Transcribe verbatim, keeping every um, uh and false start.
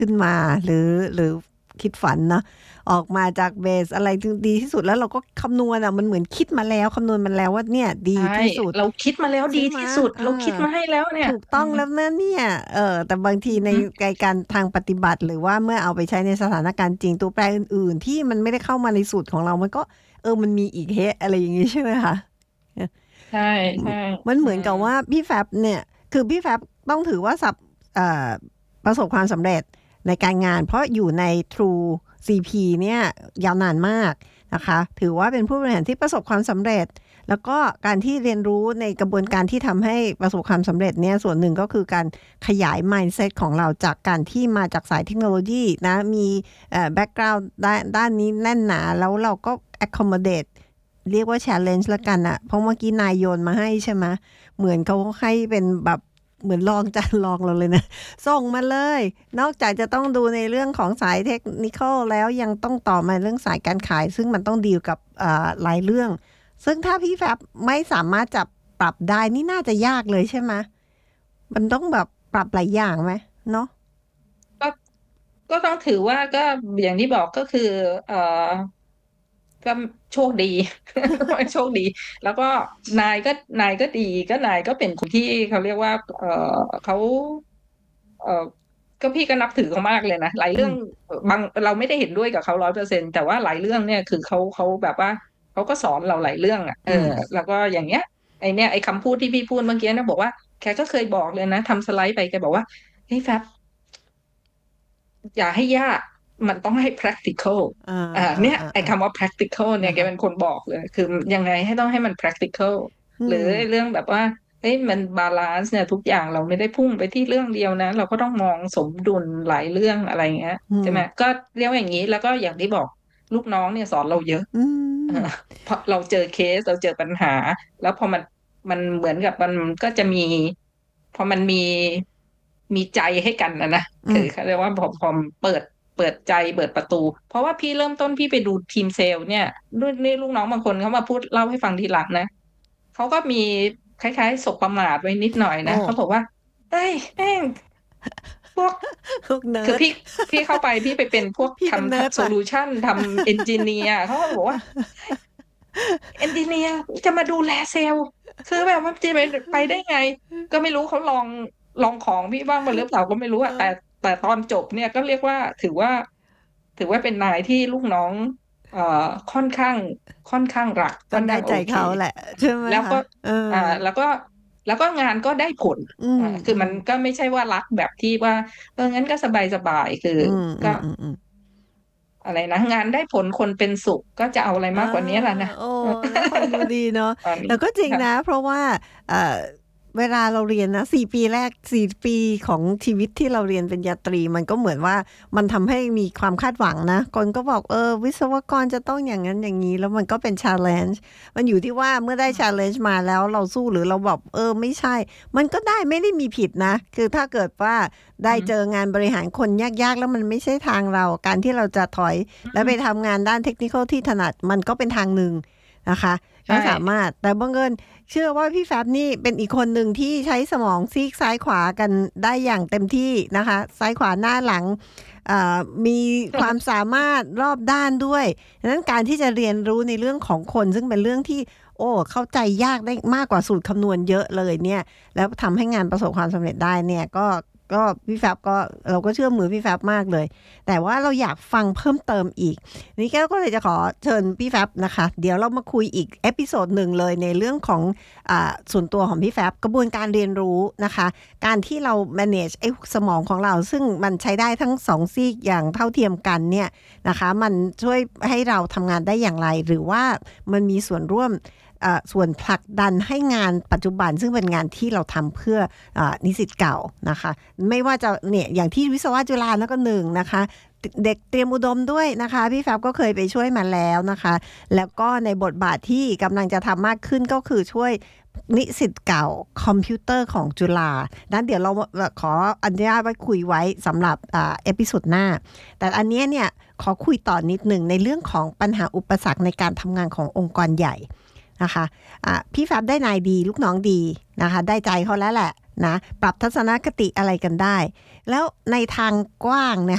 ขึ้นมาหรือหรือคิดฝันนะออกมาจากเบสอะไรดีที่สุดแล้วเราก็คำนวณอ่ะมันเหมือนคิดมาแล้วคำนวณมันแล้วว่าเนี่ยดีใช่ที่สุดเราคิดมาแล้วดีใช่ไหมที่สุดเอเราคิดอมาให้แล้วเนี่ยถูกอืมต้องแล้วนะเนี่ยเออแต่บางทีในอืมการทางปฏิบัติหรือว่าเมื่อเอาไปใช้ในสถานการณ์จริงตัวแปรอื่นๆที่มันไม่ได้เข้ามาในสูตรของเรามันก็เออมันมีอีกเฮะอะไรอย่างงี้ใช่ไหมคะใช่ใช่มันอืเหมือนมกับว่าพี่แฟบเนี่ยคือพี่แฟบต้องถือว่าสับเอ่อประสบความสำเร็จในการงานเพราะอยู่ใน True ซี พี เนี่ยยาวนานมากนะคะถือว่าเป็นผู้บริหารที่ประสบความสำเร็จแล้วก็การที่เรียนรู้ในกระบวนการที่ทำให้ประสบความสำเร็จเนี่ยส่วนหนึ่งก็คือการขยาย mindset ของเราจากการที่มาจากสายเทคโนโลยีนะมีเอ่อ background ด้านด้านนี้แน่นหนาแล้วเราก็ accommodate เรียกว่า challenge ละกันอะเพราะเมื่อกี้นายโยนมาให้ใช่ไหมเหมือนเขาให้เป็นแบบเหมือนลองจานลองเราเลยนะส่งมาเลยนอกจากจะต้องดูในเรื่องของสายเทคนิคแล้วยังต้องต่อมาเรื่องสายการขายซึ่งมันต้องดีลกับหลายเรื่องซึ่งถ้าพี่แฟบไม่สามารถจะปรับได้นี่น่าจะยากเลยใช่ไหมมันต้องแบบปรับหลายอย่างไหมเนาะก็ก็ต้องถือว่าก็อย่างที่บอกก็คือเอ่อก็โชคดีโชคดีแล้วก็นายก็นายก็ดีก็นายก็เป็นคนที่เขาเรียกว่าเอ่อเขาเอ่อก็พี่ก็นับถือเขามากเลยนะหลายเรื่องอืมบางเราไม่ได้เห็นด้วยกับเขาร้อยเปอร์เซ็นต์แต่ว่าหลายเรื่องเนี่ยคือเขาเขาแบบว่าเขาก็สอนเราหลายเรื่องอ่ะเอออืมแล้วก็อย่างเงี้ยไอเนี้ยไอคำพูดที่พี่พูดเมื่อกี้นะบอกว่าแกก็เคยบอกเลยนะทำสไลด์ไปแกบอกว่าเฮ้ยแฟบ อย่าให้ยากมันต้องให้ practical อ่าอ่าอ่าเนี่ยอ่าอ่าไอ้คำว่า practical เนี่ยแกนะคะเป็นคนบอกเลยคือยังไงให้ต้องให้มัน practical อืหรือมเรื่องแบบว่าเฮ้ยมันบาลานซ์เนี่ยทุกอย่างเราไม่ได้พุ่งไปที่เรื่องเดียวนะเราก็ต้องมองสมดุลหลายเรื่องอะไรเงี้ยอืมใช่ไหมก็เรียกว่าอย่างนี้แล้วก็อย่างที่บอกลูกน้องเนี่ยสอนเราเยอะอืเออมเพราะเราเจอเคสเราเจอปัญหาแล้วพอมันมันเหมือนกับมันก็จะมีพอมันมีมีใจให้กันนะนะอืมคือเขาเรียกว่าพอพอเปิดเปิดใจเปิดประตูเพราะว่าพี่เริ่มต้นพี่ไปดูทีมเซลล์เนี่ยรุ่นนี่ลูกน้องบางคนเขามาพูดเล่าให้ฟังทีหลังนะเขาก็มีคล้ายๆสบประมาทไว้นิดหน่อยโอ้นะเขาบอกว่าเอ้ยแม่งพวกพวกเนิร์ดคือพี่พี่เข้าไปพี่ไปเป็นพวกพี่เป็นเนิร์ดทำโซป่ะลูชันทำเอนจิเนียร์เขาก็บอกว่าเอนจิเนียร์จะมาดูแลเซลล์คือแบบว่าจะไปไปได้ไงก็ไม่รู้เขาลองลองของพี่บ้างมาหรือเปล่าก็ไม่รู้อะแต่แต่ตอนจบเนี่ยก็เรียกว่าถือว่าถือว่าเป็นนายที่ลูกน้องเอ่อค่อนข้างค่อนข้างรักก็ได้ใจค่อนข้างโอเคเขาแหละใช่ไหมแล้วก็คะเอออ่าแล้วก็แล้วก็งานก็ได้ผลอืมอ่าคืออืมมันก็ไม่ใช่ว่ารักแบบที่ว่า เอองั้นก็สบายสบายคืออืมอืก็มอืมอืมอะไรนะงานได้ผลคนเป็นสุขก็จะเอาอะไรอ่ามากกว่านี้ล่ะนะโอ้ฟังดูดีเนาะตอนนี้แต่ก็จริงค่ะนะเพราะว่าเอ่อเวลาเราเรียนนะสี่ปีแรกสี่ปีของชีวิตที่เราเรียนปริญญาตรีมันก็เหมือนว่ามันทำให้มีความคาดหวังนะคนก็บอกเออวิศวกรจะต้องอย่างนั้นอย่างนี้แล้วมันก็เป็น challenge มันอยู่ที่ว่าเมื่อได้ challenge มาแล้วเราสู้หรือเราบอกเออไม่ใช่มันก็ได้ไม่ได้มีผิดนะคือถ้าเกิดว่าได้อืมเจองานบริหารคนยากๆแล้วมันไม่ใช่ทางเราการที่เราจะถอยแล้วไปทำงานด้านเทคนิคที่ถนัดมันก็เป็นทางหนึ่งนะคะก็ใช่สามารถแต่บังเอิญเชื่อว่าพี่แฟบนี่เป็นอีกคนหนึ่งที่ใช้สมองซีกซ้ายขวากันได้อย่างเต็มที่นะคะซ้ายขวาหน้าหลังเอ่อมีความสามารถรอบด้านด้วยดังนั้นการที่จะเรียนรู้ในเรื่องของคนซึ่งเป็นเรื่องที่โอ้เข้าใจยากได้มากกว่าสูตรคำนวณเยอะเลยเนี่ยแล้วทำให้งานประสบความสำเร็จได้เนี่ยก็ก็พี่แฟบก็เราก็เชื่อมือพี่แฟบมากเลยแต่ว่าเราอยากฟังเพิ่มเติมอีกนี่แก้วก็เลยจะขอเชิญพี่แฟบนะคะเดี๋ยวเรามาคุยอีกเอพิโซดหนึ่งเลยในเรื่องของอ่าส่วนตัวของพี่แฟบกระบวนการเรียนรู้นะคะการที่เรา manage ไอ้สมองของเราซึ่งมันใช้ได้ทั้งสองซีกอย่างเท่าเทียมกันเนี่ยนะคะมันช่วยให้เราทำงานได้อย่างไรหรือว่ามันมีส่วนร่วมอ่าส่วนผลักดันให้งานปัจจุบันซึ่งเป็นงานที่เราทำเพื่ออานิสิตเก่านะคะไม่ว่าจะเนี่ยอย่างที่วิศวะจุฬาแล้วก็หนึ่งนะคะเด็กเตรียมอุดมด้วยนะคะพี่แฟบก็เคยไปช่วยมาแล้วนะคะแล้วก็ในบทบาทที่กำลังจะทำมากขึ้นก็คือช่วยนิสิตเก่าคอมพิวเตอร์ของจุฬานั้นเดี๋ยวเราขออนุญาตไว้คุยไว้สำหรับอ่าเอพิโซดหน้าแต่อันนี้เนี่ยขอคุยต่อนิดหนึ่งในเรื่องของปัญหาอุปสรรคในการทำงานขององค์กรใหญ่นะคะะพี่แฟบได้นายดีลูกน้องดีนะคะได้ใจเขาแล้วแหละนะปรับทัศนคติอะไรกันได้แล้วในทางกว้างเนี่ย